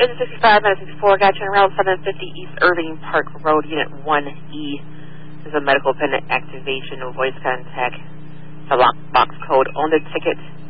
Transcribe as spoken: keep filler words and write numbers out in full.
Engine sixty-five, nine sixty-four, got you around seven fifty East Irving Park Road, Unit one E. This is a medical pen activation, voice contact, the lockbox code on the ticket.